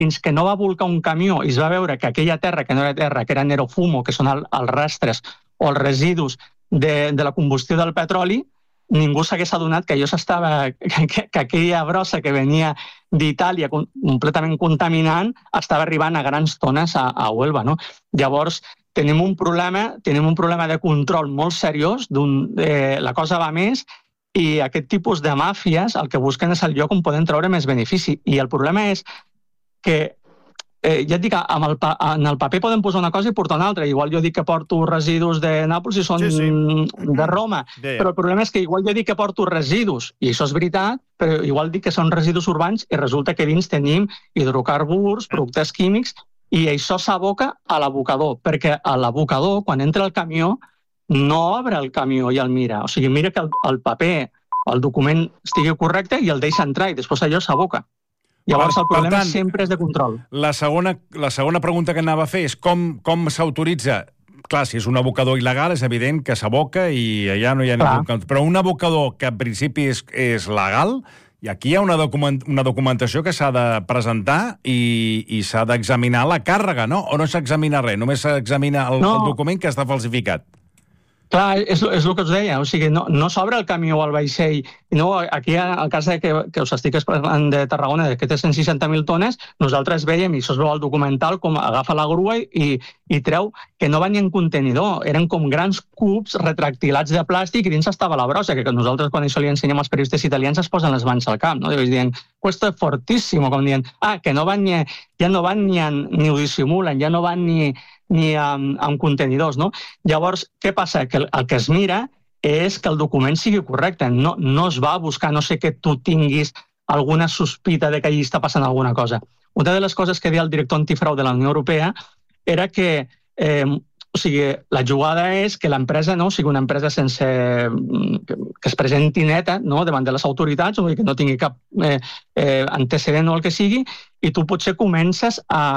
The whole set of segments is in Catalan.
fins que no va volcar un camió i es va veure que aquella terra, que no era terra, que era nerofumo, que són els rastres o els residus de la combustió del petroli, ningú s'hagués adonat que que aquella brossa que venia d'Itàlia completament contaminant estava arribant a grans tones a Huelva, no? Llavors, tenim un problema de control molt seriós, la cosa va més, i aquest tipus de màfies el que busquen és el lloc on poden treure més benefici. I el problema és que ja et dic, en el paper podem posar una cosa i portar una altra. Igual jo dic que porto residus de Nàpols i són de Roma, però el problema és que igual jo dic que porto residus, i això és veritat, però igual dic que són residus urbans i resulta que dins tenim hidrocarburs, productes químics, i això s'aboca a l'abocador, perquè a l'abocador, quan entra el camió, no obre el camió i el mira. O sigui, mira que el paper, el document estigui correcte i el deixa entrar i després allò s'aboca. Llavors el problema sempre és de control. La segona pregunta que anava a fer és com s'autoritza. Clar, si és un abocador il·legal és evident que s'aboca i allà no hi ha ningú. Però un abocador que en principi és legal, i aquí hi ha una documentació que s'ha de presentar i s'ha d'examinar la càrrega, no? O no s'examina res, només s'examina el document que està falsificat. Clar, és el que us deia, o sigui, no s'obre el camió o el vaixell. No, aquí, el cas que us estic parlant de Tarragona, que té 160.000 tones, nosaltres veiem, i això es veu al documental, com agafa la grua i treu que no venien contenidor, eren com grans cubs retractilats de plàstic i dins estava la brossa, que nosaltres quan això li ensenyem als periodistes italians es posen les mans al cap, no? Dient, esto es fortísimo, com dient, que no van ja no van ni ho dissimulen, ja no van ni amb contenidors, no? Llavors, què passa? Que el que es mira és que el document sigui correcte. No es va buscar, no sé que tu tinguis alguna sospita de que allí està passant alguna cosa. Una de les coses que deia el director antifrau de la Unió Europea era que o sigui, la jugada és que l'empresa no sigui una empresa sense que es presenti neta davant de les autoritats, que no tingui cap antecedent o el que sigui, i tu potser comences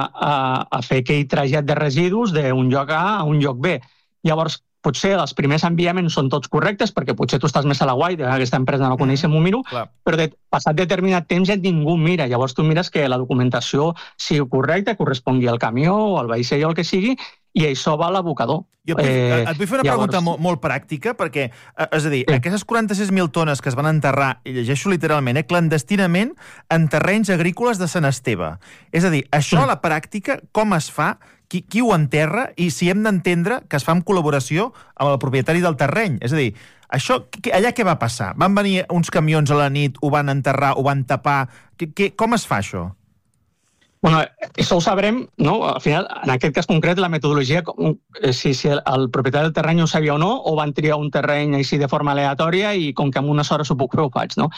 a fer aquell trasllat de residus d'un lloc A a un lloc B. Llavors, potser els primers enviaments són tots correctes, perquè potser tu estàs més a la guai, aquesta empresa no la coneixem, m'ho miro, però passat determinat temps ja ningú mira. Llavors tu mires que la documentació sigui correcta, correspongui al camió o al vaixell o el que sigui, i això va a l'abocador. Et vull fer una pregunta molt pràctica, perquè, és a dir, aquestes 46.000 tones que es van enterrar, i llegeixo literalment, clandestinament, en terrenys agrícoles de Sant Esteve. És a dir, això a la pràctica, com es fa? Qui ho enterra? I si hem d'entendre que es fa en col·laboració amb el propietari del terreny. És a dir, allà què va passar? Van venir uns camions a la nit, ho van enterrar, ho van tapar? Com es fa això? Bueno, això ho sabrem, no? Al final, en aquest cas concret, la metodologia, si el propietari del terreny ho sabia o no, o van triar un terreny així de forma aleatòria i com que en unes hores ho puc fer, ho faig, no?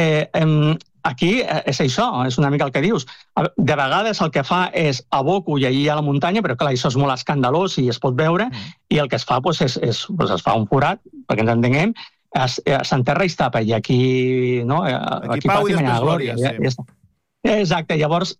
Aquí és això, és una mica el que dius. De vegades el que fa és aboco i allí hi ha la muntanya, però clar, això és molt escandalós i es pot veure, i el que es fa es fa un forat, perquè ens entenguem, s'enterra i es tapa, i aquí pau i després glòria, sí. Exacte, llavors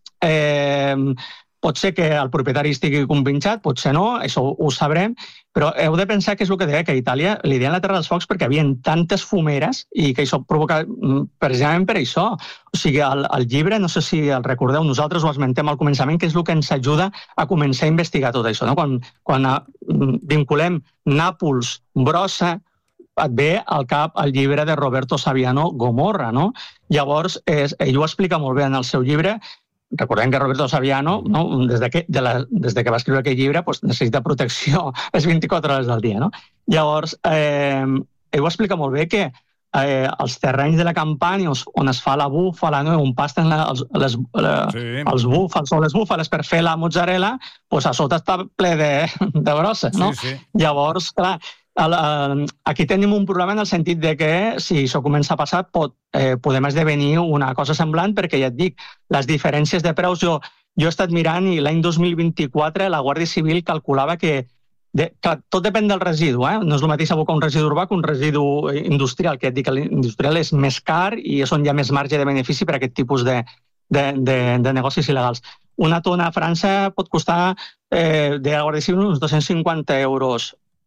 pot ser que el propietari estigui compinxat, potser no, això ho sabrem, però heu de pensar que és el que deia, que a Itàlia li deien la Terra dels Focs perquè hi havia tantes fumeres i que això provoca precisament per això. O sigui, el llibre, no sé si el recordeu, nosaltres ho esmentem al començament, que és el que ens ajuda a començar a investigar tot això. Quan vinculem Nàpols, brossa, et ve al cap el llibre de Roberto Saviano, Gomorra, no? Llavors, ell ho explica molt bé en el seu llibre. Recordem que Roberto Saviano, des de que va escriure aquell llibre, necessita protecció les 24 hores del dia, no? Llavors, ell ho explica molt bé que els terrenys de la Campània on es fa la búfala, on pasten els búfals o les búfales per fer la mozzarella, a sota està ple de brossa, no? Llavors, clar, aquí tenim un problema en el sentit de que si això comença a passar podem esdevenir una cosa semblant, perquè ja et dic, les diferències de preus, jo he estat mirant i l'any 2024 la Guàrdia Civil calculava que tot depèn del residu, no és el mateix abocar un residu urbà que un residu industrial, que ja et dic que l'industrial és més car i és on hi ha més marge de benefici per a aquest tipus de negocis il·legals. Una tona a França pot costar de la Guàrdia Civil uns 250 euros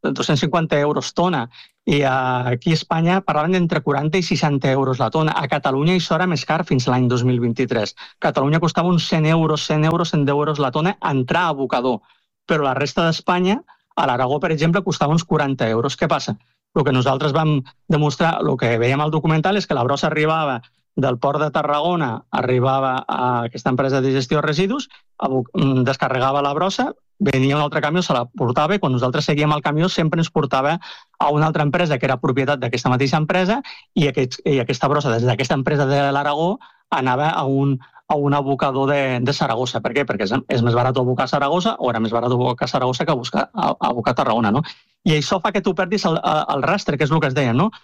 250 euros tona, i aquí a Espanya parlaven d'entre 40 i 60 euros la tona. A Catalunya això era més car fins l'any 2023. Catalunya costava uns 100 euros, 110 euros la tona entrar a abocador, però la resta d'Espanya, a l'Aragó, per exemple, costava uns 40 euros. Què passa? El que nosaltres vam demostrar, el que veiem al documental, és que la brossa arribava del port de Tarragona, arribava a aquesta empresa de gestió de residus, descarregava la brossa, venia un altre camió, se la portava, i quan nosaltres seguíem el camió sempre ens portava a una altra empresa que era propietat d'aquesta mateixa empresa, i aquesta brossa des d'aquesta empresa de l'Aragó anava a un abocador de Saragossa. Per què? Perquè és més barat abocar a Saragossa, o era més barat abocar a Saragossa que abocar a Tarragona, no? I això fa que tu perdis el rastre, que és el que es deia, no?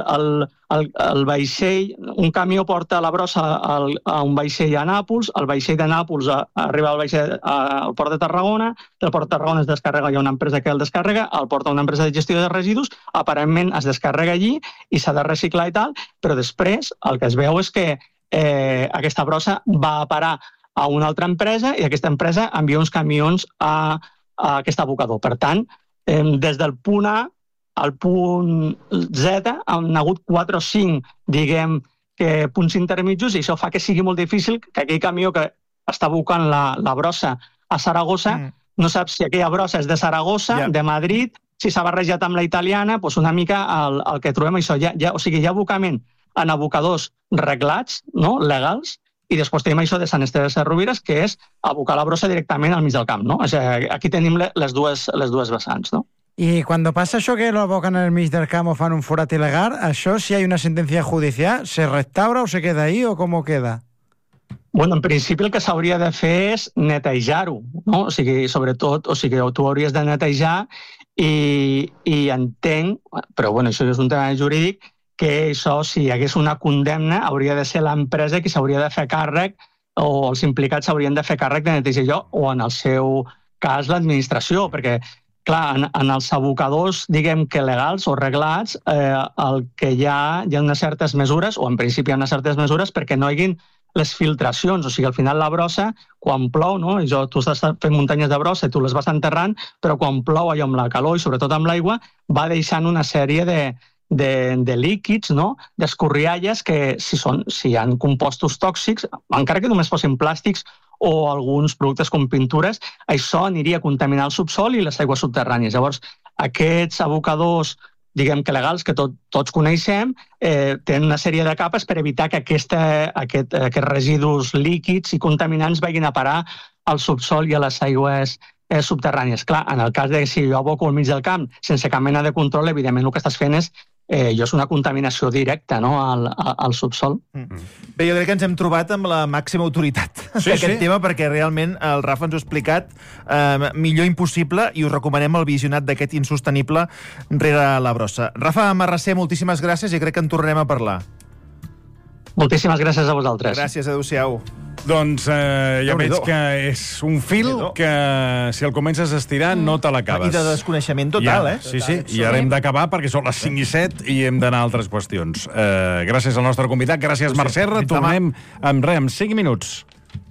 El vaixell, un camió porta la brossa a un vaixell a Nàpols, el vaixell de Nàpols arriba al port de Tarragona, del port de Tarragona es descarrega, hi ha una empresa que el descarrega, el porta a una empresa de gestió de residus, aparentment es descarrega allí i s'ha de reciclar i tal, però després el que es veu és que aquesta brossa va a parar a una altra empresa i aquesta empresa envia uns camions a aquest abocador. Per tant, des del punt A al punt Z han hagut 4 o 5, diguem, punts intermitjos, i això fa que sigui molt difícil que aquell camió que està abocant la brossa a Saragossa no sap si aquella brossa és de Saragossa, de Madrid, si s'ha barrejat amb la italiana, doncs una mica el que trobem això. O sigui, hi ha abocament en abocadors reglats, legals, i després tenim això de Sant Esteve de Sesrovires, que és abocar la brossa directament al mig del camp, no? O sigui, aquí tenim les dues vessants, no? Y cuando pasa eso que lo abocan en el mig del camp o fan un forat ilegal, ¿eso si hay una sentencia judicial, se restaura o se queda ahí o cómo queda? Bueno, en principi el que s'hauria de fer és netejar-ho, no? O sigui, sobretot, tu hauries de netejar i entenc, però bueno, això és un tema jurídic, que això, si hi hagués una condemna, hauria de ser l'empresa que s'hauria de fer càrrec, o els implicats s'haurien de fer càrrec de netejar allò, o en el seu cas l'administració, perquè clar, en els abocadors, diguem que legals o reglats, el que hi ha unes certes mesures, o en principi hi ha unes certes mesures perquè no hi hagin les filtracions. O sigui, al final la brossa, quan plou, no? Tu estàs fent muntanyes de brossa i tu les vas enterrant, però quan plou allò amb la calor i sobretot amb l'aigua, va deixant una sèrie de líquids, no? D'escorrialles que, si hi ha compostos tòxics, encara que només fossin plàstics o alguns productes com pintures, això aniria a contaminar el subsol i les aigües subterrànies. Llavors, aquests abocadors, diguem que legals, que tots coneixem, tenen una sèrie de capes per evitar que aquests residus líquids i contaminants vagin a parar al subsol i a les aigües subterrànies. Clar, en el cas de si jo aboco al mig del camp sense cap mena de control, evidentment el que estàs fent és una contaminació directa, no?, al subsol. Bé, jo crec que ens hem trobat amb la màxima autoritat d'aquest tema, perquè realment el Rafa ens ho ha explicat millor impossible i us recomanem el visionat d'aquest insostenible rere la brossa. Rafa Marrasser, moltíssimes gràcies i crec que en tornarem a parlar. Moltíssimes gràcies a vosaltres. Gràcies, adéu-siau. Doncs ja veig que és un fil que si el comences a estirar no te l'acabes. I de desconeixement total, Sí, i ara hem d'acabar perquè són les 5 i 7 i hem d'anar a altres qüestions. Gràcies al nostre convidat, gràcies Mercè, tornem en 5 minuts.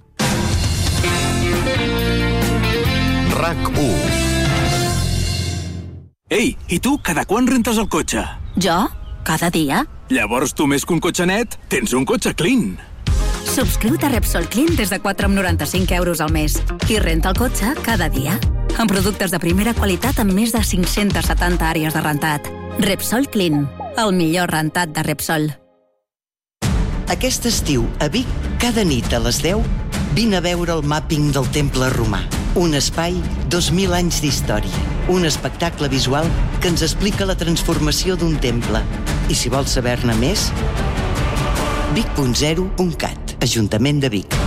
RAC1. Ei, i tu, cada quan rentes el cotxe? Jo? Cada dia. Llavors tu més que un cotxe net, tens un cotxe clean. Subscriu-te a Repsol Clean des de 4,95 € al mes i renta el cotxe cada dia. Amb productes de primera qualitat amb més de 570 àrees de rentat. Repsol Clean, el millor rentat de Repsol. Aquest estiu, a Vic, cada nit a les 10, vine a veure el màpping del Temple Romà. Un espai, 2.000 anys d'història. Un espectacle visual que ens explica la transformació d'un temple. I si vols saber-ne més, vic.0.cat, Ajuntament de Vic.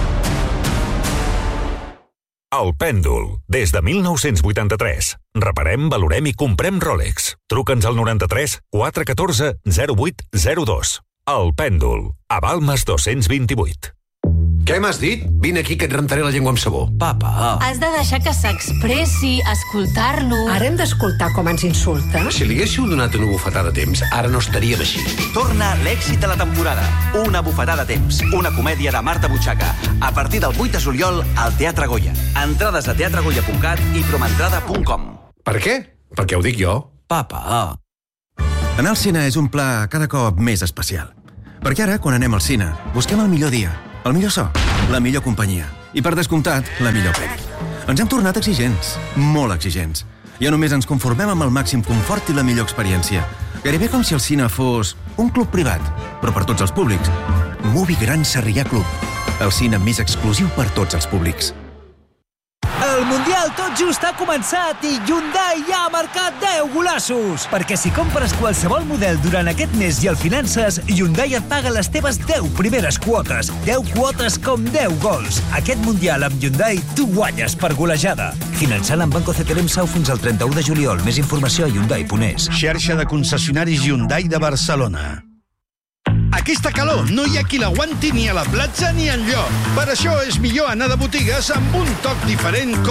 El Pèndol, des de 1983. Reparem, valorem i comprem Rolex. Truca'ns al 93 414 0802. El Pèndol, a Balmes 228. Què m'has dit? Vine aquí que et rentaré la llengua amb sabó. Papa. Has de deixar que s'expressi, escoltar-lo. Ara hem d'escoltar com ens insulta? Si li haguéssiu donat una bufetada a temps, ara no estaríem així. Torna l'èxit de la temporada. Una bufetada a temps. Una comèdia de Marta Butxaca. A partir del 8 de juliol al Teatre Goya. Entrades a teatregoya.cat i promentrada.com. Per què? Perquè ho dic jo. Papa. Anar al cine és un pla cada cop més especial. Perquè ara, quan anem al cine, busquem el millor dia, el millor so, la millor companyia i, per descomptat, la millor pel·li. Ens hem tornat exigents, molt exigents. Ja només ens conformem amb el màxim confort i la millor experiència. Gairebé com si el cine fos un club privat, però per tots els públics. Movie Gran Sarrià Club, el cine més exclusiu per tots els públics. El Mundial tot just ha començat i Hyundai ja ha marcat 10 golassos. Perquè si compres qualsevol model durant aquest mes i el finances, Hyundai et paga les teves 10 primeres quotes. 10 quotes com 10 gols. Aquest Mundial amb Hyundai tu guanyes per golejada. Finançant amb Banco CTLM Sau fins al 31 de juliol. Més informació a Hyundai.es. Xarxa de concessionaris Hyundai de Barcelona. Aquesta calor no hi ha qui l'aguanti ni a la platja ni enlloc. Per això és millor anar de botigues amb un toc diferent com